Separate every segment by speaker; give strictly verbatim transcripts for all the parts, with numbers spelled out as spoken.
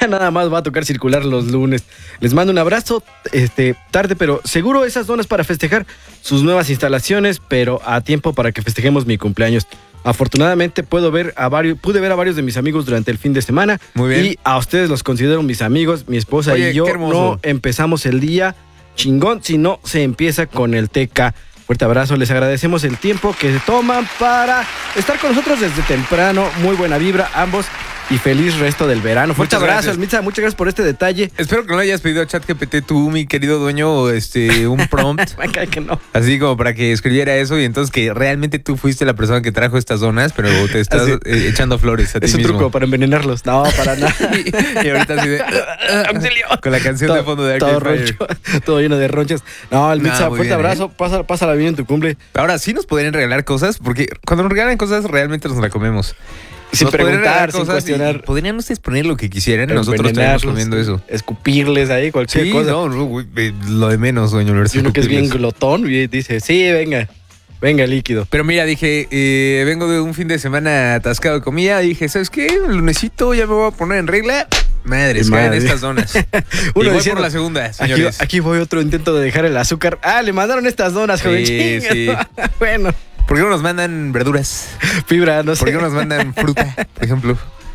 Speaker 1: Ya nada más va a tocar circular los lunes. Les mando un abrazo, este, tarde, pero seguro esas donas para festejar sus nuevas instalaciones, pero a tiempo para que festejemos mi cumpleaños. Afortunadamente puedo ver a varios, pude ver a varios de mis amigos durante el fin de semana.
Speaker 2: Muy bien.
Speaker 1: Y a ustedes los considero mis amigos, mi esposa
Speaker 2: Oye,
Speaker 1: y yo.
Speaker 2: qué hermoso.
Speaker 1: No empezamos el día chingón, si no se empieza con el T K. Fuerte abrazo, les agradecemos el tiempo que se toman para estar con nosotros desde temprano. Muy buena vibra, ambos. Y feliz resto del verano. Fuerte
Speaker 2: Muchas
Speaker 1: abrazo,
Speaker 2: gracias.
Speaker 1: Mitza. Muchas gracias por este detalle.
Speaker 2: Espero que no le hayas pedido a ChatGPT tú, mi querido dueño, este, un prompt.
Speaker 1: Me cae que no.
Speaker 2: Así como para que escribiera eso y entonces que realmente tú fuiste la persona que trajo estas donas, pero te estás
Speaker 1: Así.
Speaker 2: eh, echando flores a ti
Speaker 1: Es un
Speaker 2: mismo.
Speaker 1: truco para envenenarlos. No, para nada.
Speaker 2: y, y ahorita así de...
Speaker 1: Auxilio.
Speaker 2: Con la canción de fondo de
Speaker 1: todo,
Speaker 2: Arcade Fire.
Speaker 1: roncho, todo lleno de ronchas. No, el
Speaker 2: No,
Speaker 1: Mitza,
Speaker 2: muy
Speaker 1: fuerte
Speaker 2: bien,
Speaker 1: abrazo.
Speaker 2: ¿eh?
Speaker 1: Pasa, pásala bien en tu cumple.
Speaker 2: Ahora sí nos podrían regalar cosas, porque cuando nos regalan cosas realmente nos la comemos.
Speaker 1: Sin
Speaker 2: Nos podrían regalar
Speaker 1: preguntar, sin
Speaker 2: cosas y
Speaker 1: cuestionar.
Speaker 2: podrían ustedes poner lo que quisieran y nosotros estaríamos
Speaker 1: Envenenarlos,
Speaker 2: comiendo eso.
Speaker 1: Escupirles ahí, cualquier
Speaker 2: Sí,
Speaker 1: cosa.
Speaker 2: no, no, güey, eh, lo de menos, dueño.
Speaker 1: Y uno que es bien glotón y dice, sí, venga, venga, líquido.
Speaker 2: Pero mira, dije, eh, vengo de un fin de semana atascado de comida. Dije, ¿sabes qué? El lunesito ya me voy a poner en regla. Madres,
Speaker 1: Madre.
Speaker 2: caen estas donas.
Speaker 1: Uno
Speaker 2: y voy
Speaker 1: diciendo,
Speaker 2: por la segunda,
Speaker 1: Aquí,
Speaker 2: señores.
Speaker 1: aquí voy otro intento de dejar el azúcar. Ah, le mandaron estas donas, joven.
Speaker 2: Sí,
Speaker 1: Chinga.
Speaker 2: sí.
Speaker 1: Bueno,
Speaker 2: ¿Por qué no nos mandan verduras?
Speaker 1: fibra, no sé.
Speaker 2: ¿Por qué no nos mandan fruta, por ejemplo?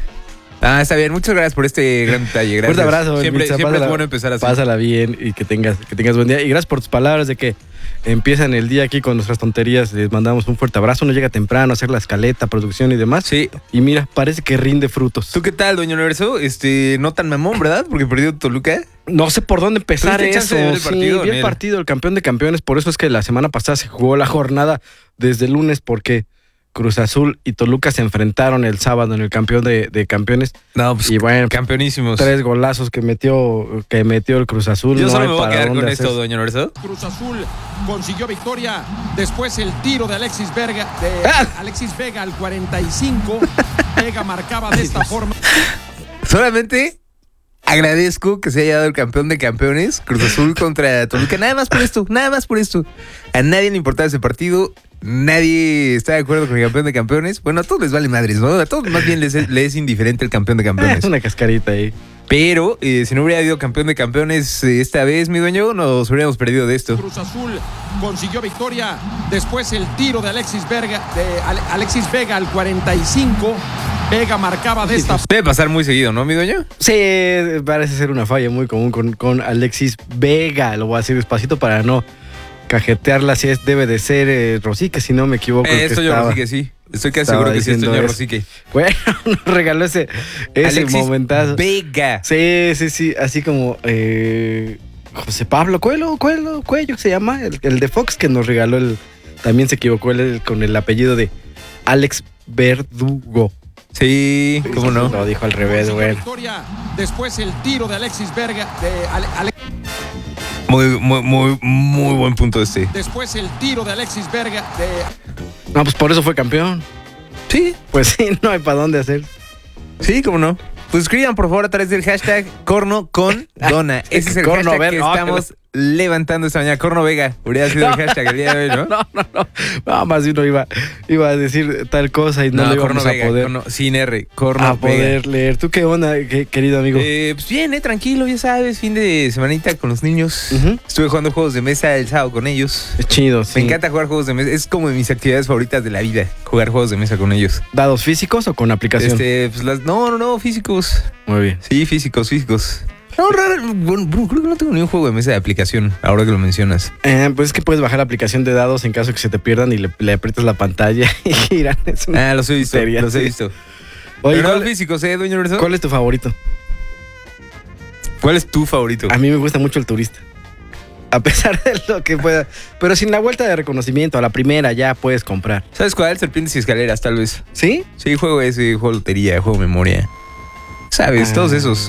Speaker 2: Ah, está bien. Muchas gracias por este gran detalle. Gracias.
Speaker 1: Fuerte abrazo,
Speaker 2: Siempre,
Speaker 1: Mitza,
Speaker 2: siempre es
Speaker 1: pásala-
Speaker 2: bueno empezar así.
Speaker 1: Pásala bien y que tengas, que tengas buen día. Y gracias por tus palabras de que empiezan el día aquí con nuestras tonterías. Les mandamos un fuerte abrazo. Uno llega temprano a hacer la escaleta, producción y demás.
Speaker 2: Sí.
Speaker 1: Y mira, parece que rinde frutos.
Speaker 2: ¿Tú qué tal, dueño Universo? Este, no tan mamón, ¿verdad? Porque perdió Toluca.
Speaker 1: No sé por dónde empezar
Speaker 2: ¿Tuviste
Speaker 1: eso.
Speaker 2: chance de ver el
Speaker 1: Sí,
Speaker 2: partido,
Speaker 1: vi el
Speaker 2: Nel?
Speaker 1: partido, el campeón de campeones. Por eso es que la semana pasada se jugó la jornada desde el lunes, porque Cruz Azul y Toluca se enfrentaron el sábado en el campeón de, de campeones.
Speaker 2: No, pues
Speaker 1: Y bueno,
Speaker 2: campeonísimos.
Speaker 1: tres golazos que metió, que metió el Cruz Azul.
Speaker 2: Yo
Speaker 1: no
Speaker 2: solo
Speaker 1: hay
Speaker 2: me voy a
Speaker 1: para
Speaker 2: quedar
Speaker 1: dónde
Speaker 2: con esto,
Speaker 1: hacerse.
Speaker 2: dueño Universo.
Speaker 3: Cruz Azul consiguió victoria. Después el tiro de Alexis Vega, de
Speaker 1: ¡Ah!
Speaker 3: Alexis Vega al cuarenta y cinco. Vega marcaba de esta forma.
Speaker 2: Solamente agradezco que se haya dado el campeón de campeones, Cruz Azul contra Toluca. Nada más por esto, nada más por esto. A nadie le importaba ese partido. Nadie está de acuerdo con el campeón de campeones. Bueno, a todos les vale madres, ¿no? A todos más bien les es, les es indiferente el campeón de
Speaker 1: Eh,
Speaker 2: campeones.
Speaker 1: es una cascarita ahí.
Speaker 2: Pero eh, si no hubiera habido campeón de campeones eh, esta vez, mi dueño, nos hubiéramos perdido de esto.
Speaker 3: Cruz Azul consiguió victoria. Después el tiro de Alexis Vega, de Ale- Alexis Vega al cuarenta y cinco. Vega marcaba de esta
Speaker 2: Debe pasar muy seguido, ¿no, mi dueño?
Speaker 1: Sí, parece ser una falla muy común con, con Alexis Vega. Lo voy a decir despacito para no cajetearla. Si es, debe de ser eh, Rosique, si no me equivoco. el
Speaker 2: Eh,
Speaker 1: que
Speaker 2: esto yo
Speaker 1: estaba-
Speaker 2: Rosique, sí. Estoy casi
Speaker 1: estaba
Speaker 2: seguro que sí,
Speaker 1: diciendo
Speaker 2: señor
Speaker 1: eso.
Speaker 2: Rosique.
Speaker 1: Bueno, nos regaló ese, ese
Speaker 2: Alexis
Speaker 1: momentazo.
Speaker 2: Vega.
Speaker 1: Sí, sí, sí. Así como eh, José Pablo Cuello, Cuello, Cuello se llama, el, el de Fox, que nos regaló el. También se equivocó él con el apellido de Alex Verdugo.
Speaker 2: Sí, cómo no.
Speaker 1: Lo dijo al revés,
Speaker 3: consiguió
Speaker 1: güey.
Speaker 3: victoria. Después el tiro de Alexis Vega, de Ale- Ale-
Speaker 2: Muy, muy, muy, muy buen punto este.
Speaker 3: Después el tiro de Alexis Vega, de
Speaker 1: No, pues por eso fue campeón.
Speaker 2: Sí,
Speaker 1: Pues sí, no hay para dónde hacer.
Speaker 2: sí, cómo no. Pues escriban por favor a través del hashtag Corno con Dona. Ese es el
Speaker 1: Corno
Speaker 2: hashtag
Speaker 1: Vega.
Speaker 2: que
Speaker 1: No,
Speaker 2: estamos levantando esta mañana. Corno Vega. Hubiera sido el hashtag el día de hoy, ¿no?
Speaker 1: No, no, no. No, más de uno iba, iba a decir tal cosa y no, lo
Speaker 2: Corno
Speaker 1: íbamos a
Speaker 2: Vega.
Speaker 1: poder,
Speaker 2: Corno- sin R. Corno
Speaker 1: a
Speaker 2: Vega.
Speaker 1: poder leer. ¿Tú qué onda, qué- querido amigo?
Speaker 2: Eh, pues bien, eh, tranquilo, ya sabes, fin de semanita con los niños.
Speaker 1: Ujú.
Speaker 2: Estuve jugando juegos de mesa el sábado con ellos.
Speaker 1: Es chido, sí.
Speaker 2: Me encanta jugar juegos de mesa. Es como de mis actividades favoritas de la vida, jugar juegos de mesa con ellos.
Speaker 1: ¿Dados físicos o con aplicación?
Speaker 2: Este, pues las, no, no, no, físicos.
Speaker 1: Muy bien.
Speaker 2: Sí, físicos, físicos. No, raro, bueno, bro, creo que no tengo ni un juego de mesa de aplicación, ahora que lo mencionas.
Speaker 1: Eh, pues es que puedes bajar la aplicación de dados en caso que se te pierdan y le, le aprietas la pantalla y giran. Es una
Speaker 2: Ah, los he visto,
Speaker 1: tontería,
Speaker 2: los he
Speaker 1: sí.
Speaker 2: visto.
Speaker 1: Oye,
Speaker 2: Pero no
Speaker 1: ¿cuál,
Speaker 2: físicos, ¿eh, dueño Universo?
Speaker 1: cuál es tu favorito?
Speaker 2: ¿Cuál es tu favorito?
Speaker 1: A mí me gusta mucho el turista. A pesar de lo que pueda. Pero sin la vuelta de reconocimiento, a la primera ya puedes comprar.
Speaker 2: ¿Sabes cuál? Serpientes y escaleras, tal vez.
Speaker 1: ¿Sí?
Speaker 2: Sí, juego ese, juego lotería, juego memoria. ¿Sabes?
Speaker 1: Ah.
Speaker 2: Todos esos.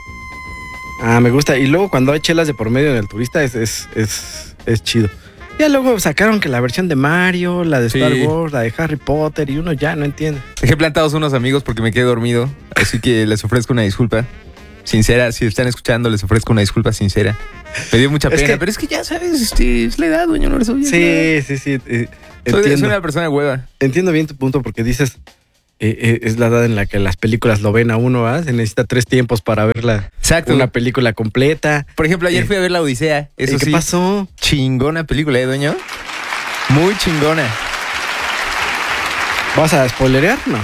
Speaker 1: Ah, me gusta. Y luego cuando hay chelas de por medio en el turista es, es, es, es chido. Ya luego sacaron que la versión de Mario, la de
Speaker 2: Sí.
Speaker 1: Star Wars, la de Harry Potter y uno ya no entiende.
Speaker 2: Dejé plantados unos amigos porque me quedé dormido, así que les ofrezco una disculpa. Sincera, si están escuchando, les ofrezco una disculpa sincera. Me dio mucha
Speaker 1: Es
Speaker 2: pena,
Speaker 1: que-
Speaker 2: pero es que ya sabes, este, es la edad, dueño Universo. ya es la edad.
Speaker 1: Sí, sí, sí. eh,
Speaker 2: Soy, soy
Speaker 1: entiendo.
Speaker 2: una persona hueva.
Speaker 1: Entiendo bien tu punto porque dices, eh, eh, es la edad en la que las películas lo ven a uno, ¿ah? Se necesita tres tiempos para ver la,
Speaker 2: Exacto.
Speaker 1: una película completa.
Speaker 2: Por ejemplo, ayer
Speaker 1: Eh,
Speaker 2: fui a ver La Odisea. Eso
Speaker 1: ¿Y qué
Speaker 2: sí,
Speaker 1: pasó?
Speaker 2: chingona película, ¿eh, dueño? Muy chingona.
Speaker 1: ¿Vas a spoilerear? No.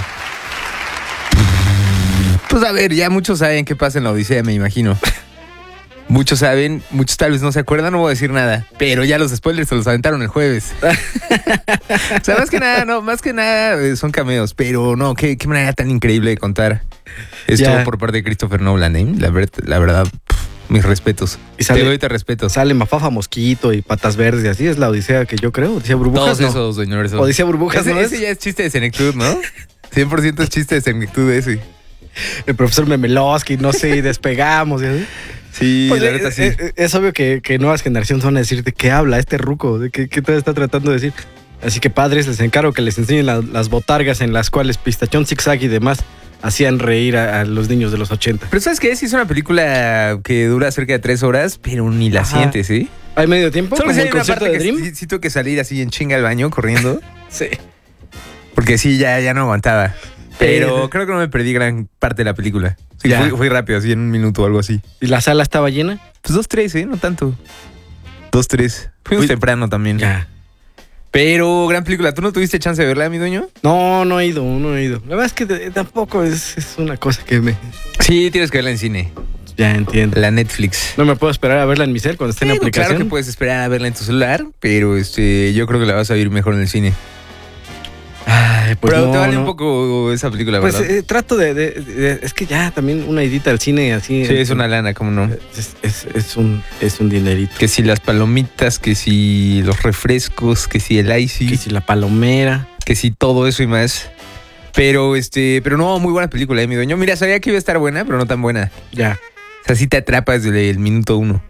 Speaker 2: Pues a ver, ya muchos saben qué pasa en La Odisea, me imagino. Muchos saben, muchos tal vez no se acuerdan, no voy a decir nada. Pero ya los spoilers se los aventaron el jueves. O sea, más que nada, no, más que nada eh, son cameos. Pero no, qué, qué manera tan increíble de contar esto
Speaker 1: Ya.
Speaker 2: por parte de Christopher Nolan, ¿eh? La, ver- la verdad, pf, mis respetos.
Speaker 1: Y sale-
Speaker 2: te doy te respeto.
Speaker 1: Sale Mafafa Mosquito y Patas Verdes y así es la Odisea que yo creo. Odisea Burbujas,
Speaker 2: Todos
Speaker 1: ¿no?
Speaker 2: esos universos.
Speaker 1: Odisea Burbujas,
Speaker 2: Ese,
Speaker 1: ¿no es?
Speaker 2: ese ya es chiste de senectud, ¿no? cien por ciento es chiste de senectud ese.
Speaker 1: El profesor Memelowski, no sé, y despegamos. Y así.
Speaker 2: Sí,
Speaker 1: Pues,
Speaker 2: la
Speaker 1: eh,
Speaker 2: neta sí.
Speaker 1: eh, eh, es obvio que, que nuevas generaciones van a decir de qué habla este ruco, de qué, qué te está tratando de decir. Así que padres, les encargo que les enseñen la- las botargas en las cuales Pistachón, Zigzag y demás hacían reír a, a los niños de los ochenta.
Speaker 2: Pero ¿sabes qué? Sí es una película que dura cerca de tres horas, pero ni la
Speaker 1: Ajá.
Speaker 2: sientes, ¿sí?
Speaker 1: ¿Hay medio tiempo?
Speaker 2: Solo
Speaker 1: ¿Como
Speaker 2: que
Speaker 1: el
Speaker 2: hay una
Speaker 1: concierto
Speaker 2: parte
Speaker 1: de
Speaker 2: que
Speaker 1: Dream?
Speaker 2: sí, sí tuve que salir así en chinga al baño corriendo,
Speaker 1: Sí.
Speaker 2: porque sí, ya, ya no aguantaba. Pero
Speaker 1: Eh.
Speaker 2: creo que no me perdí gran parte de la película. Sí,
Speaker 1: Ya.
Speaker 2: fui, fui rápido, así en un minuto o algo así.
Speaker 1: ¿Y la sala estaba llena?
Speaker 2: Pues dos, tres, ¿eh? No tanto. Dos, tres. Fuimos
Speaker 1: Fui-
Speaker 2: temprano también.
Speaker 1: Ya.
Speaker 2: Pero gran película. ¿Tú no tuviste chance de verla, mi dueño?
Speaker 1: No, no he ido, no he ido. La verdad es que de- tampoco es, es una cosa que me...
Speaker 2: Sí, tienes que verla en cine.
Speaker 1: Ya entiendo.
Speaker 2: La Netflix.
Speaker 1: No me puedo esperar a verla en mi cel cuando esté en la
Speaker 2: Bueno,
Speaker 1: aplicación.
Speaker 2: claro que puedes esperar a verla en tu celular, pero este, yo creo que la vas a ver mejor en el cine.
Speaker 1: Ay, pues
Speaker 2: pero
Speaker 1: no,
Speaker 2: te vale
Speaker 1: no.
Speaker 2: un poco esa película,
Speaker 1: Pues
Speaker 2: ¿verdad?
Speaker 1: eh, trato de, de- de- Es que ya también una idita al cine así...
Speaker 2: sí,
Speaker 1: eh,
Speaker 2: es una lana, ¿cómo no?
Speaker 1: Es, es- es un, es un dinerito.
Speaker 2: Que si las palomitas, que si los refrescos, que si el icy,
Speaker 1: Que si la palomera...
Speaker 2: que si todo eso y más. Pero este, pero no, muy buena película, ¿eh, mi dueño? Mira, sabía que iba a estar buena, pero no tan buena.
Speaker 1: Ya.
Speaker 2: O sea, sí te atrapa desde el minuto uno.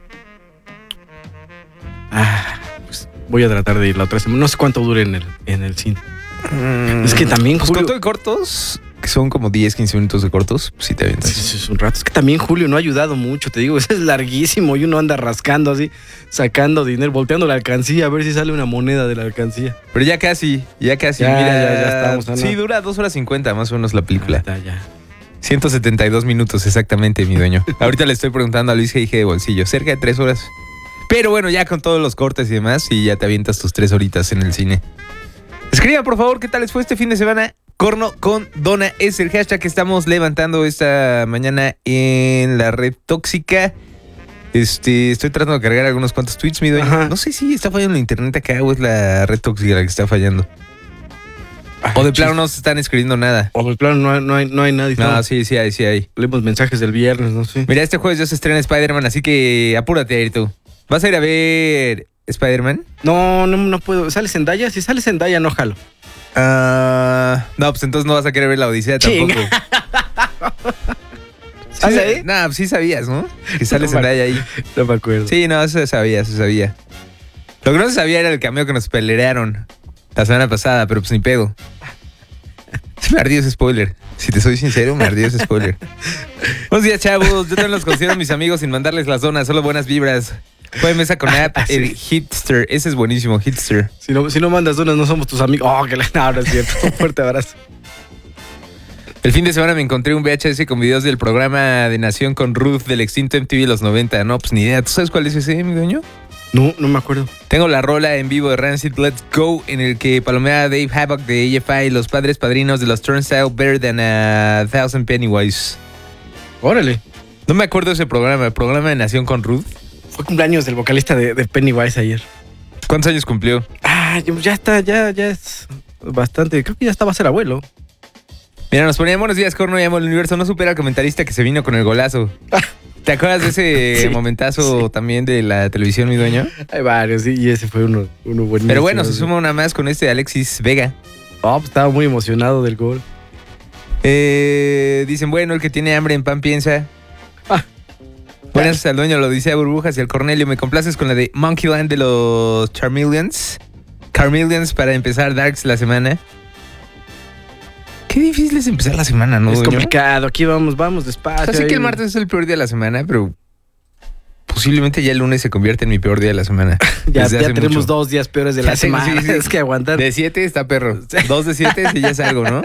Speaker 1: Ah, pues voy a tratar de ir la otra semana. No sé cuánto dure en el, en el cine. Es que también,
Speaker 2: Pues
Speaker 1: Julio-
Speaker 2: con todo y cortos, que son como diez, quince minutos de cortos, pues sí te avientas.
Speaker 1: Sí, sí, es un rato. Es que también Julio no ha ayudado mucho, te digo, es larguísimo y uno anda rascando así, sacando dinero, volteando la alcancía a ver si sale una moneda de la alcancía.
Speaker 2: Pero ya casi, ya casi.
Speaker 1: Ya,
Speaker 2: Mira,
Speaker 1: ya, ya estamos a
Speaker 2: Sí,
Speaker 1: nada.
Speaker 2: dura dos horas cincuenta más o menos la película.
Speaker 1: Está ya.
Speaker 2: ciento setenta y dos minutos exactamente, mi dueño. Ahorita le estoy preguntando a Luis G I G de bolsillo, cerca de tres horas. Pero bueno, ya con todos los cortes y demás, y ya te avientas tus tres horitas en el cine. Escriban, por favor, qué tal les fue este fin de semana. Corno con Dona es el hashtag que estamos levantando esta mañana en la red tóxica. Este, estoy tratando de cargar algunos cuantos tweets, mi dueño.
Speaker 1: Ajá.
Speaker 2: No sé si está fallando el internet acá o es la red tóxica la que está fallando. O de plano no se están escribiendo nada.
Speaker 1: O de plano no hay, no hay, no hay nadie.
Speaker 2: No,
Speaker 1: No,
Speaker 2: sí, sí hay, sí hay.
Speaker 1: leemos mensajes del viernes, no sé.
Speaker 2: Mira, este jueves ya se estrena Spider-Man, así que apúrate a ir tú. ¿Vas a ir a ver Spider-Man?
Speaker 1: No, no, no puedo. ¿Sale Zendaya? Si sale Zendaya, no jalo.
Speaker 2: Ah, no, pues entonces no vas a querer ver la Odisea tampoco.
Speaker 1: Chinga.
Speaker 2: Sí,
Speaker 1: ¿Ah,
Speaker 2: sa-
Speaker 1: sí?
Speaker 2: nah, pues sí sabías, ¿no? Que sale
Speaker 1: No me
Speaker 2: Zendaya ahí.
Speaker 1: No me acuerdo.
Speaker 2: Sí, no, eso se sabía, se sabía. Lo que no se sabía era el cameo que nos pelearon la semana pasada, pero pues ni pedo. Sí me ardió ese spoiler. Si te soy sincero, me ardió ese spoiler. Buenos días, chavos. Yo también los considero mis amigos sin mandarles las donas, solo buenas vibras. Fue mesa con app,
Speaker 1: Ah, sí.
Speaker 2: el Hitster. Ese es buenísimo, Hitster.
Speaker 1: Si no, si no mandas donas, no somos tus amigos. Oh, que la... No, no es cierto. Un fuerte abrazo.
Speaker 2: El fin de semana me encontré un V H S con videos del programa de Nación con Ruth del extinto M T V de los noventa. No, pues ni idea. ¿Tú sabes cuál es ese, mi dueño?
Speaker 1: No, no me acuerdo.
Speaker 2: Tengo la rola en vivo de Rancid Let's Go, en el que palomea Dave Havoc de A F I, los padres padrinos de los Turnstile, Better Than a Thousand Pennywise.
Speaker 1: Órale.
Speaker 2: No me acuerdo de ese programa, el programa de Nación con Ruth.
Speaker 1: Fue cumpleaños del vocalista de, de Pennywise ayer.
Speaker 2: ¿Cuántos años cumplió?
Speaker 1: Ah, ya está, ya, ya es bastante. Creo que ya estaba a ser abuelo.
Speaker 2: Mira, nos ponían buenos días, Corno, llamo el universo. No supera al comentarista que se vino con el golazo. ¿Te acuerdas de ese
Speaker 1: Sí,
Speaker 2: momentazo también de la televisión, mi dueño?
Speaker 1: Hay varios, sí, y ese fue uno, uno buenísimo.
Speaker 2: Pero bueno, se
Speaker 1: Sí.
Speaker 2: suma una más con este de Alexis Vega.
Speaker 1: Oh, pues estaba muy emocionado del gol.
Speaker 2: Eh, dicen, bueno, el que tiene hambre en pan piensa.
Speaker 1: Ah.
Speaker 2: Buenas al dueño, lo dice a Burbujas y al Cornelio. Me complaces con la de Monkeyland de los Charmeleons. Carmeleons para empezar Darks la semana. Qué difícil es empezar la semana, ¿no,
Speaker 1: es
Speaker 2: dueño?
Speaker 1: complicado. Aquí vamos, vamos despacio.
Speaker 2: O sea, sé que el
Speaker 1: ahí.
Speaker 2: martes es el peor día de la semana, pero posiblemente ya el lunes se convierte en mi peor día de la semana.
Speaker 1: ya
Speaker 2: Desde
Speaker 1: ya
Speaker 2: hace
Speaker 1: tenemos
Speaker 2: mucho.
Speaker 1: dos días peores de la
Speaker 2: Ya tengo,
Speaker 1: semana.
Speaker 2: sí, sí.
Speaker 1: Es que aguantar.
Speaker 2: De siete está perro. Dos de siete sí ya es algo, ¿no?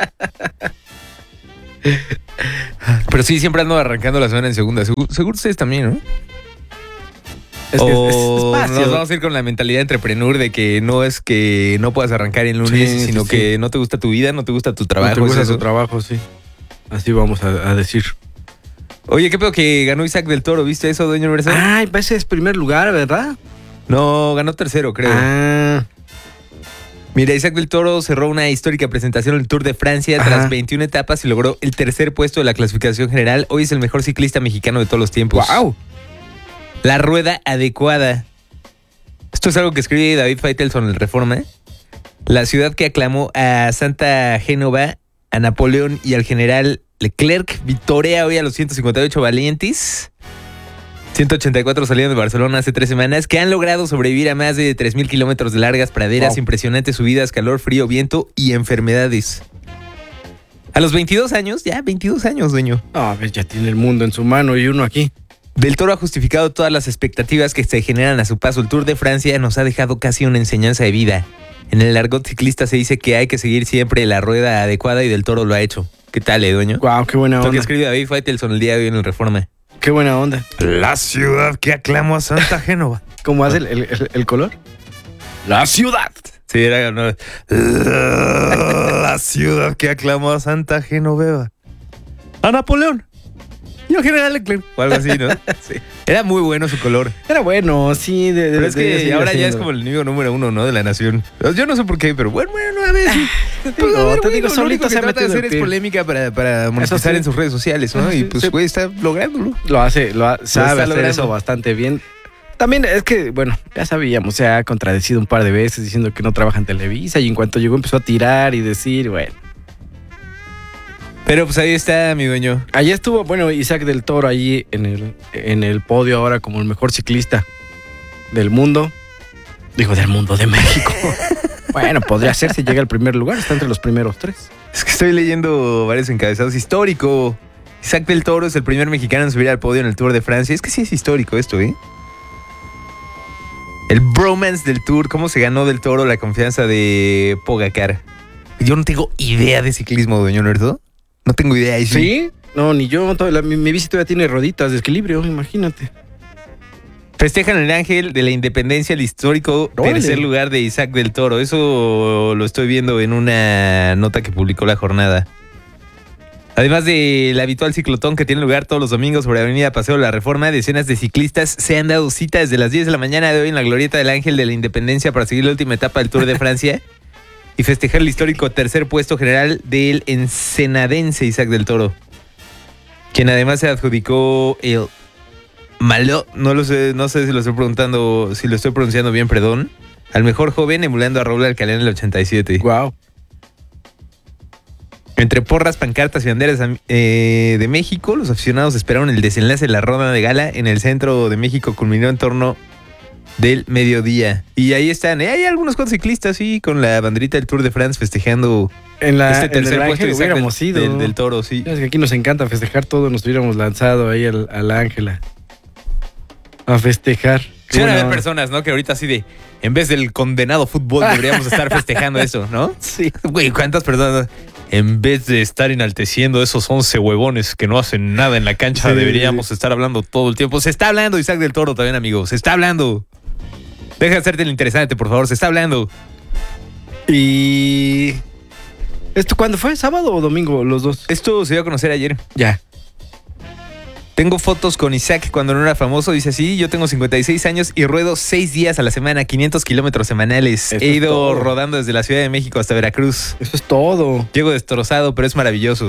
Speaker 2: Pero sí, siempre ando arrancando la semana en segunda. Seguro, seguro ustedes también, ¿no?
Speaker 1: Es,
Speaker 2: o
Speaker 1: es- es- es fácil.
Speaker 2: nos vamos a ir con la mentalidad entrepreneur de que no es que no puedas arrancar en lunes,
Speaker 1: Sí, sí,
Speaker 2: sino
Speaker 1: sí.
Speaker 2: que no te gusta tu vida, no te gusta tu
Speaker 1: No
Speaker 2: trabajo.
Speaker 1: te gusta
Speaker 2: es
Speaker 1: tu
Speaker 2: eso.
Speaker 1: trabajo, sí. Así vamos a, a decir.
Speaker 2: Oye, qué pedo que ganó Isaac del Toro, ¿viste eso, dueño universal?
Speaker 1: Ay, ese es primer lugar, ¿verdad?
Speaker 2: No, ganó tercero, creo.
Speaker 1: Ah,
Speaker 2: Mira, Isaac del Toro cerró una histórica presentación en el Tour de Francia
Speaker 1: Ajá.
Speaker 2: tras veintiuna etapas y logró el tercer puesto de la clasificación general. Hoy es el mejor ciclista mexicano de todos los tiempos.
Speaker 1: wow.
Speaker 2: La rueda adecuada. Esto es algo que escribe David Faitelson en el Reforma. La ciudad que aclamó a Santa Génova, a Napoleón y al general Leclerc vitorea hoy a los ciento cincuenta y ocho valientes. ciento ochenta y cuatro salieron de Barcelona hace tres semanas, que han logrado sobrevivir a más de tres mil kilómetros de largas praderas,
Speaker 1: Wow.
Speaker 2: impresionantes subidas, calor, frío, viento y enfermedades. A los veintidós años, ya veintidós años, dueño.
Speaker 1: No, a ver, ya tiene el mundo en su mano y uno aquí.
Speaker 2: Del Toro ha justificado todas las expectativas que se generan a su paso. El Tour de Francia nos ha dejado casi una enseñanza de vida. En el argot ciclista se dice que hay que seguir siempre la rueda adecuada y Del Toro lo ha hecho. ¿Qué tal, eh, dueño?
Speaker 1: Wow, qué buena
Speaker 2: Lo que
Speaker 1: onda.
Speaker 2: escribe David Faitelson el día de hoy en el Reforma.
Speaker 1: Qué buena onda.
Speaker 2: La ciudad que aclamó a Santa Génova.
Speaker 1: ¿Cómo hace el, el- el- el color? La ciudad.
Speaker 2: Sí, era no, la ciudad que aclamó a Santa Genoveva. A Napoleón. Y al general Leclerc. O algo así, ¿no? Sí. Era muy bueno su color.
Speaker 1: Era bueno, sí. De, de-
Speaker 2: Pero es
Speaker 1: de-
Speaker 2: que
Speaker 1: seguir
Speaker 2: ahora ya es
Speaker 1: haciéndolo.
Speaker 2: como el enemigo número uno, ¿no? De la nación. Yo no sé por qué, pero bueno, bueno, a ver.
Speaker 1: Te
Speaker 2: Pues,
Speaker 1: digo,
Speaker 2: a ver,
Speaker 1: te
Speaker 2: güey,
Speaker 1: digo,
Speaker 2: lo
Speaker 1: solito
Speaker 2: único que
Speaker 1: se ha
Speaker 2: trata de
Speaker 1: metido
Speaker 2: hacer
Speaker 1: el
Speaker 2: es
Speaker 1: pie.
Speaker 2: polémica para, para monetizar
Speaker 1: sí.
Speaker 2: en sus redes sociales, ¿no?
Speaker 1: Sí,
Speaker 2: Y pues,
Speaker 1: sí.
Speaker 2: güey, está lográndolo.
Speaker 1: Lo hace, lo ha- sabe hacer
Speaker 2: logrando.
Speaker 1: eso bastante bien. También es que, bueno, ya sabíamos, se ha contradecido un par de veces diciendo que no trabaja en Televisa y en cuanto llegó empezó a tirar y decir, bueno.
Speaker 2: Pero pues ahí está mi dueño.
Speaker 1: Allí estuvo, bueno, Isaac del Toro allí en el, en el podio ahora como el mejor ciclista del mundo. Digo, del mundo, de México. Bueno, podría ser si llega al primer lugar, está entre los primeros tres.
Speaker 2: Es que estoy leyendo varios encabezados. Histórico. Isaac del Toro es el primer mexicano en subir al podio en el Tour de Francia. Es que sí es histórico esto, ¿eh? El bromance del Tour. ¿Cómo se ganó del Toro la confianza de Pogacar? Yo no tengo idea de ciclismo, dueño Nerdo. No tengo idea. ¿Y
Speaker 1: ¿Sí? No, ni yo. toda la- mi, mi bici todavía tiene roditas de equilibrio, imagínate.
Speaker 2: Festejan el Ángel de la Independencia, el histórico
Speaker 1: Órale.
Speaker 2: tercer lugar de Isaac del Toro. Eso lo estoy viendo en una nota que publicó La Jornada. Además del habitual ciclotón que tiene lugar todos los domingos sobre Avenida Paseo de la Reforma, decenas de ciclistas se han dado cita desde las diez de la mañana de hoy en la glorieta del Ángel de la Independencia para seguir la última etapa del Tour de Francia y festejar el histórico tercer puesto general del ensenadense Isaac del Toro, quien además se adjudicó el Malo, no lo sé, no sé si lo estoy preguntando, si lo estoy pronunciando bien, perdón, al mejor joven emulando a Raúl Alcalá en el ochenta y siete.
Speaker 1: Wow.
Speaker 2: Entre porras, pancartas y banderas eh, de México, los aficionados esperaron el desenlace de la ronda de gala en el centro de México. Culminó en torno del mediodía. Y ahí están, eh, hay algunos cuantos ciclistas, sí, con la banderita del Tour de France festejando
Speaker 1: En la
Speaker 2: este
Speaker 1: en
Speaker 2: tercer
Speaker 1: el
Speaker 2: puesto
Speaker 1: Ángel
Speaker 2: de Isaac
Speaker 1: hubiéramos
Speaker 2: del,
Speaker 1: ido.
Speaker 2: del, del Toro, sí.
Speaker 1: Es que aquí nos encanta festejar todo, nos hubiéramos lanzado ahí al, al Ángela a festejar. Qué
Speaker 2: Sí, van a
Speaker 1: buena
Speaker 2: haber
Speaker 1: onda.
Speaker 2: personas, ¿no? Que ahorita así de, en vez del condenado fútbol, deberíamos estar festejando eso, ¿no?
Speaker 1: Sí.
Speaker 2: Güey, ¿cuántas personas? En vez de estar enalteciendo esos once huevones que no hacen nada en la cancha,
Speaker 1: Sí.
Speaker 2: deberíamos estar hablando todo el tiempo. Se está hablando, Isaac del Toro, también, amigo. Se está hablando. Deja de hacerte el interesante, por favor. Se está hablando.
Speaker 1: Y ¿esto cuándo fue? ¿Sábado o domingo? Los dos.
Speaker 2: Esto se dio a conocer ayer.
Speaker 1: Ya.
Speaker 2: Tengo fotos con Isaac cuando no era famoso. Dice así, yo tengo cincuenta y seis años y ruedo seis días a la semana, quinientos kilómetros semanales.
Speaker 1: Eso
Speaker 2: He
Speaker 1: es
Speaker 2: ido
Speaker 1: todo.
Speaker 2: rodando desde la Ciudad de México hasta Veracruz.
Speaker 1: Eso es todo.
Speaker 2: Llego destrozado, pero es maravilloso.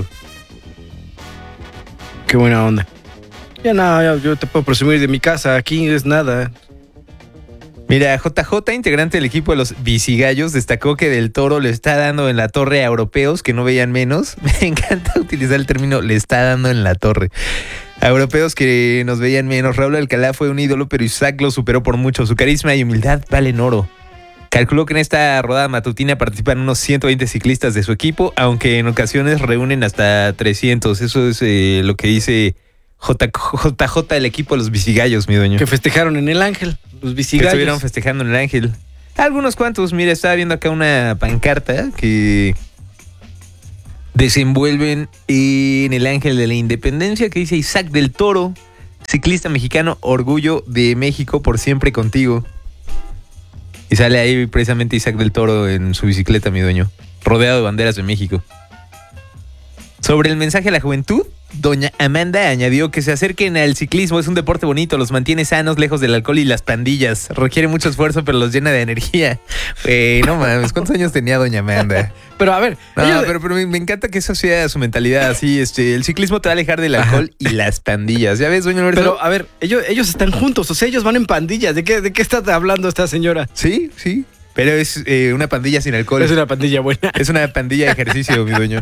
Speaker 1: Qué buena onda. Ya no, ya, yo te puedo presumir de mi casa. Aquí es nada.
Speaker 2: Mira, J J, integrante del equipo de los Bicigallos, destacó que Del Toro le está dando en la torre a europeos que no veían menos. Me encanta utilizar el término le está dando en la torre. A europeos que nos veían menos. Raúl Alcalá fue un ídolo, pero Isaac lo superó por mucho. Su carisma y humildad valen oro. Calculó que en esta rodada matutina participan unos ciento veinte ciclistas de su equipo, aunque en ocasiones reúnen hasta trescientos. Eso es eh, lo que dice J J, el equipo de los Bicigallos, mi dueño.
Speaker 1: Que festejaron en el Ángel, los
Speaker 2: Que
Speaker 1: Bicigallos.
Speaker 2: estuvieron festejando en el Ángel. Algunos cuantos, mira, estaba viendo acá una pancarta que desenvuelven en el Ángel de la Independencia que dice Isaac del Toro, ciclista mexicano, orgullo de México por siempre contigo. Y sale ahí precisamente Isaac del Toro en su bicicleta, mi dueño, rodeado de banderas de México. Sobre el mensaje a la juventud, doña Amanda añadió que se acerquen al ciclismo, es un deporte bonito, los mantiene sanos, lejos del alcohol y las pandillas. Requiere mucho esfuerzo, pero los llena de energía. Güey, no mames, ¿cuántos años tenía doña Amanda?
Speaker 1: Pero a ver,
Speaker 2: No,
Speaker 1: ellos-
Speaker 2: pero, pero me, me encanta que eso sea su mentalidad así, este, el ciclismo te va a alejar del alcohol y las pandillas. ¿Ya ves, doña Lorenzo?
Speaker 1: pero a ver, ellos, ellos están juntos, o sea, ellos van en pandillas. ¿De qué, de qué está hablando esta señora?
Speaker 2: Sí, sí. Pero es eh, una pandilla sin alcohol.
Speaker 1: Es una pandilla buena.
Speaker 2: Es una pandilla de ejercicio, mi dueño.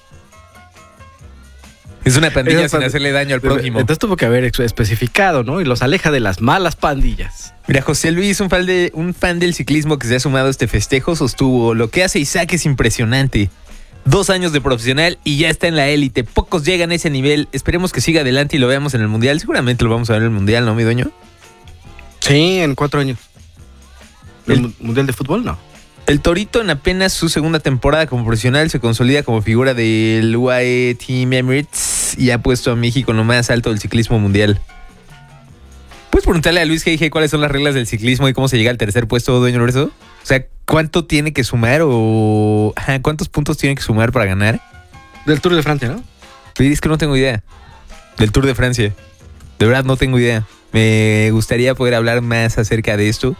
Speaker 2: Es una pandilla
Speaker 1: Esa
Speaker 2: sin
Speaker 1: pand-
Speaker 2: hacerle daño al prójimo.
Speaker 1: Entonces tuvo que haber ex- especificado, ¿no? Y los aleja de las malas pandillas.
Speaker 2: Mira, José Luis, un fan, de, un fan del ciclismo que se ha sumado a este festejo, sostuvo: lo que hace Isaac es impresionante. Dos años de profesional y ya está en la élite. Pocos llegan a ese nivel. Esperemos que siga adelante y lo veamos en el Mundial. Seguramente lo vamos a ver en el Mundial, ¿no, mi dueño?
Speaker 1: Sí, en cuatro años. ¿El,
Speaker 2: El-
Speaker 1: mu- Mundial de Fútbol? No.
Speaker 2: El Torito, en apenas su segunda temporada como profesional, se consolida como figura del U A E Team Emirates y ha puesto a México en lo más alto del ciclismo mundial. ¿Puedes preguntarle a Luis G G cuáles son las reglas del ciclismo y cómo se llega al tercer puesto, dueño Lorenzo? O sea, ¿cuánto tiene que sumar o ajá, cuántos puntos tiene que sumar para ganar?
Speaker 1: Del Tour de Francia, ¿no?
Speaker 2: Sí, es que no tengo idea. Del Tour de Francia. De verdad no tengo idea. Me gustaría poder hablar más acerca de esto.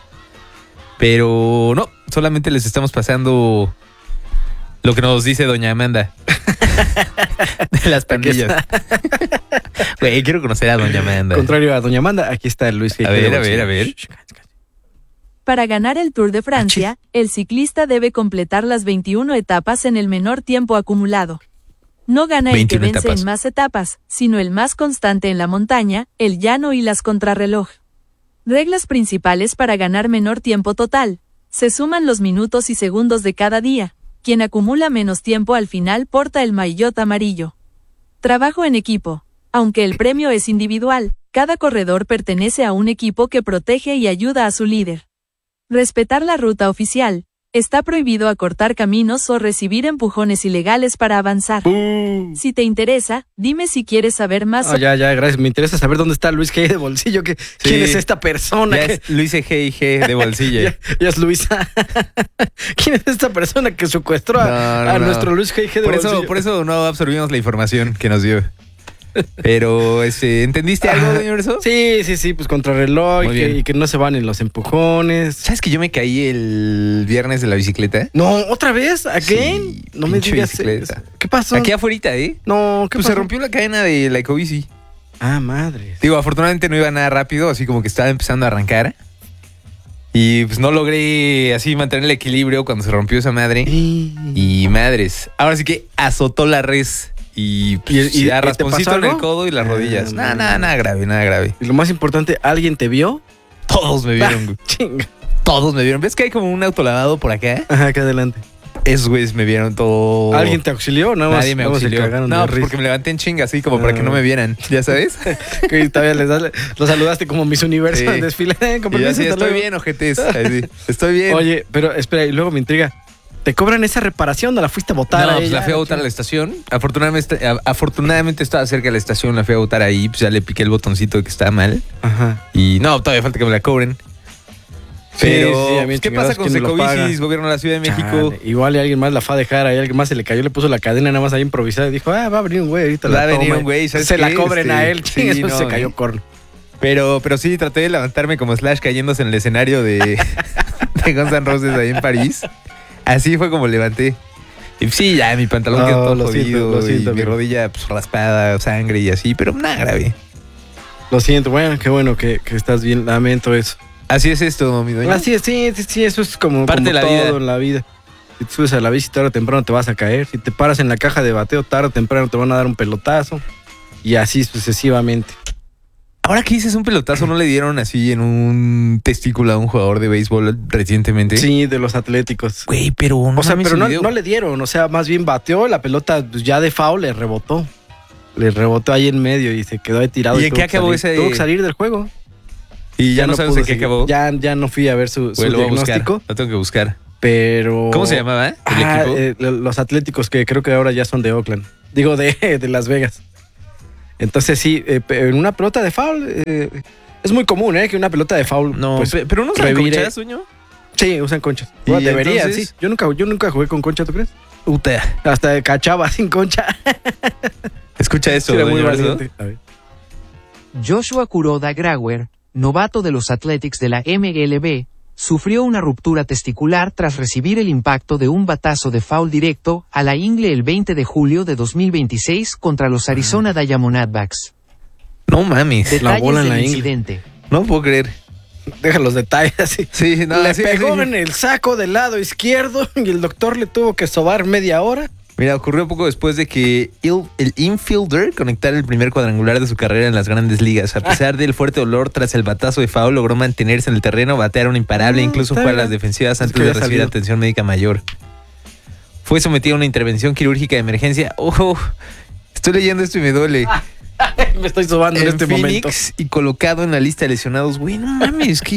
Speaker 2: Pero no, solamente les estamos pasando lo que nos dice doña Amanda. De las pandillas. Güey, quiero conocer a doña Amanda.
Speaker 1: Contrario a Doña Amanda, aquí está el Luis G.
Speaker 2: A ver, a ver, a ver.
Speaker 4: Para ganar el Tour de Francia, el ciclista debe completar las veintiuna etapas en el menor tiempo acumulado. No gana el que
Speaker 2: veintiuna
Speaker 4: vence
Speaker 2: etapas.
Speaker 4: en más etapas, sino el más constante en la montaña, el llano y las contrarreloj. Reglas principales para ganar menor tiempo total. Se suman los minutos y segundos de cada día. Quien acumula menos tiempo al final porta el maillot amarillo. Trabajo en equipo. Aunque el premio es individual, cada corredor pertenece a un equipo que protege y ayuda a su líder. Respetar la ruta oficial. Está prohibido acortar caminos o recibir empujones ilegales para avanzar.
Speaker 1: Uh.
Speaker 4: Si te interesa, dime si quieres saber más.
Speaker 1: Ah, ya, ya, gracias. Me interesa saber dónde está Luis G. de bolsillo. ¿Qué, ¿Quién es esta persona?
Speaker 2: Ya
Speaker 1: ¿Qué-
Speaker 2: es Luis G I G de bolsillo.
Speaker 1: ya, ya es Luisa. ¿Quién es esta persona que secuestró a,
Speaker 2: No, no,
Speaker 1: a
Speaker 2: no.
Speaker 1: nuestro Luis G. de
Speaker 2: Por
Speaker 1: bolsillo?
Speaker 2: eso, por eso no absorbimos la información que nos dio. Pero, este, ¿entendiste algo,
Speaker 1: Ajá.
Speaker 2: doña Lorenzo?
Speaker 1: Sí, sí, sí, pues contrarreloj y
Speaker 2: Muy
Speaker 1: que,
Speaker 2: bien.
Speaker 1: y que no se van en los empujones.
Speaker 2: ¿Sabes que yo me caí el viernes de la bicicleta?
Speaker 1: No, ¿otra vez? ¿Again?
Speaker 2: Sí,
Speaker 1: no me
Speaker 2: pinche
Speaker 1: digas
Speaker 2: bicicleta.
Speaker 1: eso. ¿Qué pasó?
Speaker 2: Aquí afuera, ¿eh?
Speaker 1: No, ¿qué
Speaker 2: Pues
Speaker 1: pasó?
Speaker 2: se rompió la cadena de la ecobici.
Speaker 1: Ah, madre.
Speaker 2: Digo, afortunadamente no iba nada rápido, así como que estaba empezando a arrancar. Y pues no logré así mantener el equilibrio cuando se rompió esa madre.
Speaker 1: Y...
Speaker 2: Y madres. Ahora sí que azotó la res. Y, pues,
Speaker 1: ¿Y- y-
Speaker 2: ya
Speaker 1: y te
Speaker 2: rasponcito
Speaker 1: pasó
Speaker 2: en el
Speaker 1: algo?
Speaker 2: codo y las
Speaker 1: Ah,
Speaker 2: rodillas.
Speaker 1: no.
Speaker 2: Nada, nada, nada grave, nada grave.
Speaker 1: y lo más importante, ¿alguien te vio?
Speaker 2: Todos me vieron, güey.
Speaker 1: Ah, chinga.
Speaker 2: Todos me vieron. ¿Ves que hay como un autolavado por acá?
Speaker 1: Ajá, acá adelante.
Speaker 2: Esos güeyes me vieron todo.
Speaker 1: ¿Alguien te auxilió? Nada más,
Speaker 2: Nadie me
Speaker 1: nada más se
Speaker 2: auxilió.
Speaker 1: cagaron de
Speaker 2: No, pues
Speaker 1: risa.
Speaker 2: porque me levanté en chinga, así como para que
Speaker 1: Ah.
Speaker 2: no me vieran. ¿Ya sabes?
Speaker 1: Que todavía les das, los saludaste como Miss Universo
Speaker 2: Sí.
Speaker 1: en desfile. Con
Speaker 2: Y yo
Speaker 1: permiso,
Speaker 2: así,
Speaker 1: hasta
Speaker 2: estoy
Speaker 1: luego.
Speaker 2: bien, ojetes. Así, estoy bien.
Speaker 1: Oye, pero espera, y luego me intriga. ¿Te cobran esa reparación o la fuiste a botar?
Speaker 2: No,
Speaker 1: a
Speaker 2: pues
Speaker 1: ella?
Speaker 2: la fui a botar a la estación. Afortunadamente, a- afortunadamente estaba cerca de la estación, la fui a botar ahí, pues ya le piqué el botoncito de que estaba mal.
Speaker 1: Ajá.
Speaker 2: Y no, todavía falta que me la cobren. Pero,
Speaker 1: Sí, sí, a mí
Speaker 2: pues, ¿qué
Speaker 1: chingados,
Speaker 2: pasa con
Speaker 1: ¿quién me lo
Speaker 2: Secobicis,
Speaker 1: paga?
Speaker 2: gobierno de la Ciudad de México?
Speaker 1: Chale, igual y alguien más la fue a dejar, ahí alguien más se le cayó, le puso la cadena nada más ahí improvisada y dijo, ah, va a venir un güey ahorita.
Speaker 2: Va
Speaker 1: la
Speaker 2: a venir
Speaker 1: toma".
Speaker 2: un güey, ¿sabes
Speaker 1: Se la
Speaker 2: qué?
Speaker 1: cobren
Speaker 2: Este,
Speaker 1: a él,
Speaker 2: sí,
Speaker 1: chingue, eso
Speaker 2: no,
Speaker 1: se cayó
Speaker 2: eh.
Speaker 1: corno.
Speaker 2: Pero, pero sí, traté de levantarme como Slash cayéndose en el escenario de, de Guns N' Roses ahí en París. Así fue como levanté. Y sí, ya mi pantalón
Speaker 1: No,
Speaker 2: quedó todo
Speaker 1: lo siento,
Speaker 2: jodido
Speaker 1: lo siento,
Speaker 2: y mi
Speaker 1: amigo.
Speaker 2: rodilla pues, raspada, sangre y así, pero nada grave.
Speaker 1: Lo siento, bueno, qué bueno que, que estás bien, lamento eso.
Speaker 2: Así es esto, mi dueño.
Speaker 1: Así es, sí, sí, sí, eso es como,
Speaker 2: Parte
Speaker 1: como
Speaker 2: de la
Speaker 1: todo
Speaker 2: vida.
Speaker 1: en la vida. Si te subes a la bici, tarde o temprano te vas a caer. Si te paras en la caja de bateo, tarde o temprano te van a dar un pelotazo. Y así sucesivamente.
Speaker 2: Ahora que dices un pelotazo, ¿no le dieron así en un testículo a un jugador de béisbol recientemente?
Speaker 1: Sí, de los atléticos.
Speaker 2: Güey, pero no
Speaker 1: o sea,
Speaker 2: mames,
Speaker 1: pero
Speaker 2: el
Speaker 1: no,
Speaker 2: video.
Speaker 1: no le dieron, o sea, más bien bateó, la pelota pues, ya de foul le rebotó. le rebotó ahí en medio y se quedó ahí tirado.
Speaker 2: ¿Y en
Speaker 1: tuvo
Speaker 2: qué
Speaker 1: que
Speaker 2: acabó
Speaker 1: salir.
Speaker 2: ese?
Speaker 1: Tuvo que salir del juego.
Speaker 2: Y ya, no sabes
Speaker 1: pudo
Speaker 2: en qué
Speaker 1: seguir.
Speaker 2: acabó.
Speaker 1: Ya, ya no fui a ver su, su
Speaker 2: Güey, lo voy a buscar.
Speaker 1: diagnóstico.
Speaker 2: Lo tengo que buscar.
Speaker 1: Pero...
Speaker 2: ¿Cómo se llamaba el
Speaker 1: Ah,
Speaker 2: equipo?
Speaker 1: eh, los Atléticos, que creo que ahora ya son de Oakland. Digo, de, de Las Vegas. Entonces sí, eh, en una pelota de foul... Eh, es muy común, ¿eh? Que una pelota de foul...
Speaker 2: No,
Speaker 1: pues,
Speaker 2: pe- pero no usan
Speaker 1: revire-
Speaker 2: conchas, sueño.
Speaker 1: Sí, usan conchas.
Speaker 2: ¿Y
Speaker 1: Bueno, deberían,
Speaker 2: entonces?
Speaker 1: sí. Yo nunca, yo nunca jugué con concha, ¿tú crees?
Speaker 2: Uta.
Speaker 1: Hasta cachaba sin concha.
Speaker 2: Escucha esto,
Speaker 1: Sí, era muy
Speaker 2: doña Verso.
Speaker 1: valiente. A ver.
Speaker 5: Joshua Kuroda Grauer, novato de los Athletics de la M L B, sufrió una ruptura testicular tras recibir el impacto de un batazo de foul directo a la ingle el veinte de julio de dos mil veintiséis contra los Arizona Diamondbacks.
Speaker 2: No mames.
Speaker 5: Detalles
Speaker 1: bola en
Speaker 5: del
Speaker 1: la ingle.
Speaker 5: incidente.
Speaker 2: No puedo creer.
Speaker 1: Deja los detalles así.
Speaker 2: Sí, no,
Speaker 1: le
Speaker 2: así-
Speaker 1: pegó
Speaker 2: así-
Speaker 1: en el saco del lado izquierdo y el doctor le tuvo que sobar media hora.
Speaker 2: Mira, ocurrió poco después de que il- el infielder conectara el primer cuadrangular de su carrera en las grandes ligas. A pesar del fuerte dolor tras el batazo de foul, logró mantenerse en el terreno, batear un imparable e
Speaker 1: Mm,
Speaker 2: incluso
Speaker 1: está
Speaker 2: fue a
Speaker 1: bien.
Speaker 2: las defensivas
Speaker 1: Es
Speaker 2: antes
Speaker 1: que
Speaker 2: de
Speaker 1: había
Speaker 2: recibir
Speaker 1: salido.
Speaker 2: atención médica mayor. Fue sometido a una intervención quirúrgica de emergencia. ¡Oh! Estoy leyendo esto y me duele.
Speaker 1: Me estoy sobando en
Speaker 2: En
Speaker 1: este
Speaker 2: Phoenix
Speaker 1: momento.
Speaker 2: y colocado en la lista de lesionados. Güey, no mames, ¿qué,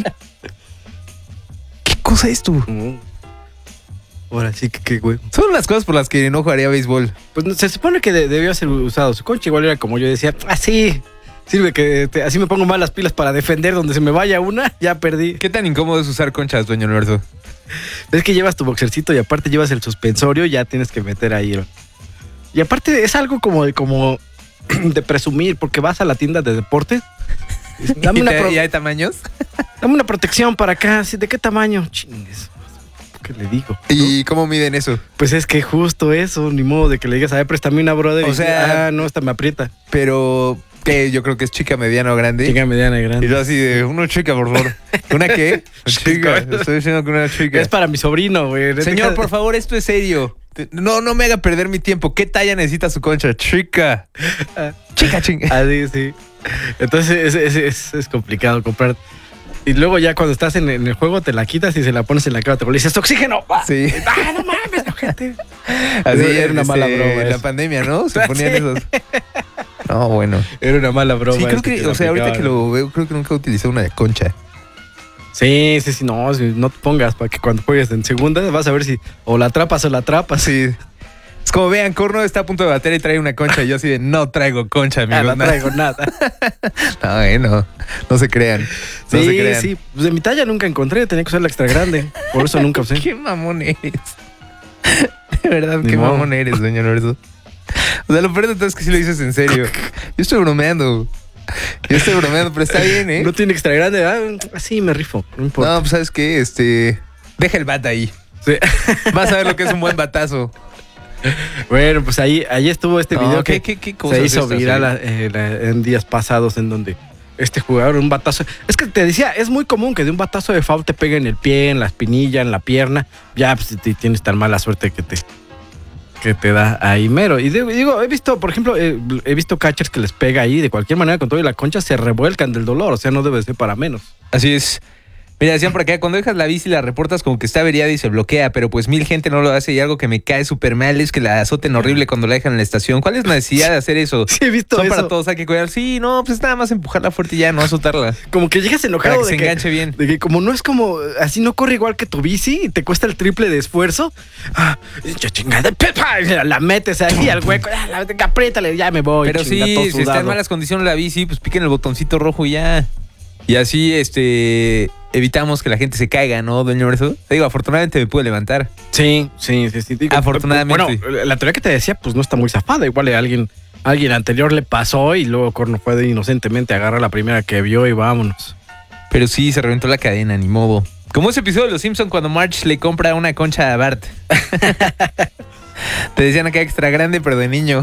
Speaker 2: ¿qué cosa es tú?
Speaker 1: Mm. Ahora sí que qué güey.
Speaker 2: Son las cosas por las que no jugaría béisbol.
Speaker 1: Pues no, se supone que de- debió ser usado su concha. Igual era como yo decía, así. Sirve que te- así me pongo mal las pilas para defender donde se me vaya una, ya perdí.
Speaker 2: ¿Qué tan incómodo es usar conchas, dueño Alberto?
Speaker 1: Es que llevas tu boxercito y aparte llevas el suspensorio, ya tienes que meter ahí. ¿no? Y aparte es algo como de, como de presumir, porque vas a la tienda de deportes. Dame
Speaker 2: ¿Y,
Speaker 1: una,
Speaker 2: te-
Speaker 1: pro-
Speaker 2: y hay tamaños?
Speaker 1: dame una protección para acá. ¿Sí? ¿De qué tamaño? Chingues. ¿Qué le digo?
Speaker 2: ¿Y cómo miden eso?
Speaker 1: Pues es que justo eso, ni modo de que le digas, a ver, préstame una brother.
Speaker 2: O
Speaker 1: y
Speaker 2: sea-
Speaker 1: ah, no, esta me aprieta.
Speaker 2: Pero, ¿qué? Yo creo que es chica, mediana o grande.
Speaker 1: Chica mediana y
Speaker 2: Y
Speaker 1: grande.
Speaker 2: yo así de, una chica, por favor. ¿Una qué? Chica, estoy diciendo que una chica.
Speaker 1: Es para mi sobrino, güey.
Speaker 2: Señor, por favor, esto es serio. No, no me haga perder mi tiempo. ¿Qué talla necesita su concha? Chica. Chica, chinga.
Speaker 1: Así, sí. Entonces es, es, es, es complicado comprar. Y luego ya cuando estás en, en el juego te la quitas y se la pones en la cara. Te dices, oxígeno.
Speaker 2: Sí.
Speaker 1: Ah, no mames, ojete.
Speaker 2: Así
Speaker 1: Era una
Speaker 2: este,
Speaker 1: mala broma
Speaker 2: La
Speaker 1: eso.
Speaker 2: pandemia, ¿no? Se ponían
Speaker 1: Sí.
Speaker 2: esos. No, bueno.
Speaker 1: Era una mala broma.
Speaker 2: Sí, creo
Speaker 1: eso
Speaker 2: que,
Speaker 1: te
Speaker 2: o sea, ahorita que
Speaker 1: aplicaban.
Speaker 2: lo veo, creo que nunca utilicé una de concha.
Speaker 1: Sí, sí, sí, no, si no te pongas para que cuando juegues en segunda vas a ver si o la atrapas o la atrapas.
Speaker 2: Sí. Es como vean, Corno está a punto de bater y trae una concha. Y yo así de, no traigo concha,
Speaker 1: Ah,
Speaker 2: amigos.
Speaker 1: no traigo nada.
Speaker 2: No, bueno, no se crean. No
Speaker 1: Sí,
Speaker 2: se crean.
Speaker 1: sí. Pues de mi talla nunca encontré, tenía que usar la extra grande. Por eso nunca usé.
Speaker 2: Qué mamón eres. De verdad,
Speaker 1: Ni
Speaker 2: qué
Speaker 1: modo.
Speaker 2: mamón eres, doña Lorenzo. O sea, lo peor de todo es que sí lo dices en serio. Yo estoy bromeando. Yo estoy bromeando, pero está bien, ¿eh?
Speaker 1: No tiene extra grande, ah, así me rifo, no importa.
Speaker 2: No, pues ¿sabes qué? Este... Deja el bat ahí.
Speaker 1: Sí.
Speaker 2: Vas a ver lo que es un buen batazo.
Speaker 1: Bueno, pues ahí, ahí estuvo este
Speaker 2: No,
Speaker 1: video
Speaker 2: ¿qué-
Speaker 1: que
Speaker 2: qué- qué cosas
Speaker 1: se hizo
Speaker 2: estas,
Speaker 1: viral
Speaker 2: eh?
Speaker 1: eh, la- en días pasados en donde este jugador un batazo. Es que te decía, es muy común que de un batazo de foul te pegue en el pie, en la espinilla, en la pierna. Ya, pues si tienes tan mala suerte que te que te da ahí mero. Y digo, digo, he visto, por ejemplo, eh, he visto catchers que les pega ahí de cualquier manera con todo y la concha se revuelcan del dolor. O sea, no debe ser para menos.
Speaker 2: Así es. Mira, decían por acá, cuando dejas la bici la reportas como que está averiada y se bloquea, pero pues mil gente no lo hace y algo que me cae súper mal es que la azoten horrible cuando la dejan en la estación. ¿Cuál es la necesidad de hacer eso?
Speaker 1: Sí, he visto
Speaker 2: Son
Speaker 1: eso.
Speaker 2: para todos, hay que cuidar. Sí, no, pues nada más empujarla fuerte y ya, no azotarla.
Speaker 1: Como que llegas
Speaker 2: Para
Speaker 1: enojado
Speaker 2: que
Speaker 1: de
Speaker 2: se enganche bien.
Speaker 1: De que como no es como, así no corre igual que tu bici y te cuesta el triple de esfuerzo. Ah, yo chingada, pepa, la metes ahí al hueco, ah, la, apriétale, ya me voy.
Speaker 2: Pero
Speaker 1: chinga,
Speaker 2: sí,
Speaker 1: todo
Speaker 2: si está en
Speaker 1: sudado.
Speaker 2: malas condiciones la bici, pues piquen el botoncito rojo y ya. Y así, este, evitamos que la gente se caiga, ¿no, doña Lorenzo? Te digo, afortunadamente me pude levantar.
Speaker 1: Sí, sí, sí. sí. Digo,
Speaker 2: Afortunadamente.
Speaker 1: Bueno, la teoría que te decía, pues no está muy zafada. Igual a alguien, alguien anterior le pasó y luego Corno fue de inocentemente agarrar la primera que vio y vámonos.
Speaker 2: Pero sí, se reventó la cadena, ni modo. Como ese episodio de Los Simpson cuando Marge le compra una concha a Bart. Te decían acá extra grande, pero de niño.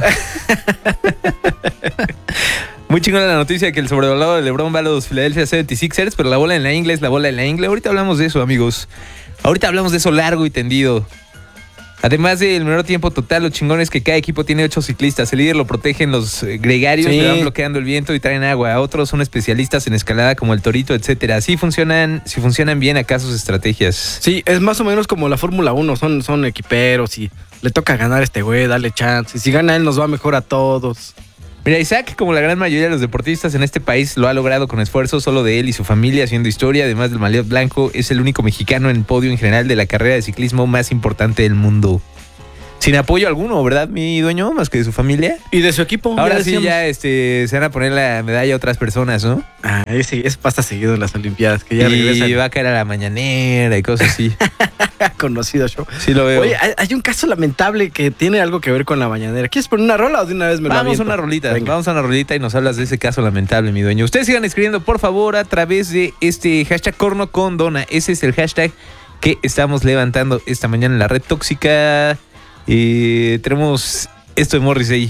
Speaker 2: Muy chingona la noticia de que el sobrevalorado de LeBron va a los Philadelphia setenta y seis ers, pero la bola en la ingle es la bola en la ingle. Ahorita hablamos de eso, amigos. Ahorita hablamos de eso largo y tendido. Además del menor tiempo total, lo chingón es que cada equipo tiene ocho ciclistas. El líder lo protegen los eh, gregarios,
Speaker 1: Sí.
Speaker 2: le van bloqueando el viento y traen agua. Otros son especialistas en escalada como el Torito, etcétera. Así funcionan, si funcionan bien acá sus estrategias.
Speaker 1: Sí, es más o menos como la Fórmula uno. Son, son equiperos y le toca ganar a este güey, darle chance. Y si gana él, nos va mejor a todos.
Speaker 2: Mira, Isaac, como la gran mayoría de los deportistas en este país, lo ha logrado con esfuerzo solo de él y su familia, haciendo historia. Además del maillot blanco, es el único mexicano en el podio en general de la carrera de ciclismo más importante del mundo. Sin apoyo alguno, ¿verdad, mi dueño? Más que de su familia.
Speaker 1: Y de su equipo.
Speaker 2: Ahora
Speaker 1: ya
Speaker 2: sí,
Speaker 1: decíamos.
Speaker 2: ya este, se van a poner la medalla a otras personas, ¿no?
Speaker 1: Ah, ese, ese pasa seguido en las Olimpiadas, que ya
Speaker 2: y
Speaker 1: regresan.
Speaker 2: va a caer a la mañanera y cosas así.
Speaker 1: Conocido show.
Speaker 2: Sí lo veo.
Speaker 1: Oye, hay, hay un caso lamentable que tiene algo que ver con la mañanera. ¿Quieres poner una rola o de una vez me lo
Speaker 2: Vamos a
Speaker 1: aviento?
Speaker 2: una rolita,
Speaker 1: Venga.
Speaker 2: vamos a una rolita y nos hablas de ese caso lamentable, mi dueño. Ustedes sigan escribiendo, por favor, a través de este hashtag Corno con Dona. Ese es el hashtag que estamos levantando esta mañana en la red tóxica. Y tenemos esto de Morrissey.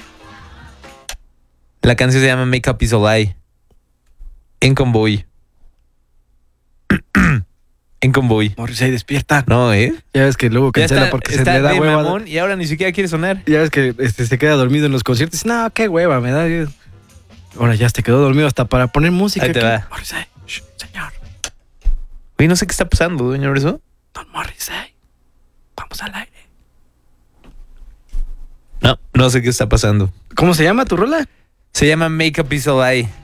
Speaker 2: La canción se llama Make Up Is a Lie. En convoy. En convoy.
Speaker 1: Morrissey, despierta.
Speaker 2: No, ¿eh?
Speaker 1: Ya ves que luego
Speaker 2: Ya
Speaker 1: cancela
Speaker 2: está,
Speaker 1: porque
Speaker 2: está
Speaker 1: se le da
Speaker 2: de
Speaker 1: hueva.
Speaker 2: mamón y ahora ni siquiera quiere sonar.
Speaker 1: Ya ves que este, se queda dormido en los conciertos. No, qué hueva, me da. Ahora ya te quedó dormido hasta para poner música.
Speaker 2: Ahí te
Speaker 1: aquí.
Speaker 2: va.
Speaker 1: Morrissey, shh, señor.
Speaker 2: Güey, no sé qué está pasando, dueño, ¿eso?
Speaker 1: Don Morrissey, vamos al aire.
Speaker 2: No, no sé qué está pasando.
Speaker 1: ¿Cómo se llama tu rola?
Speaker 2: Se llama Make Up Is a Lie.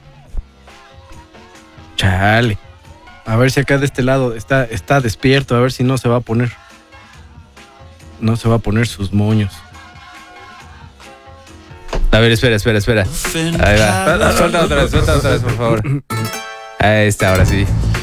Speaker 1: Chale. A ver si acá de este lado está, está despierto. A ver si no se va a poner. No se va a poner sus moños.
Speaker 2: A ver, espera, espera, espera. Ahí va. Suelta otra vez, suelta otra vez, por favor. Ahí está, ahora sí.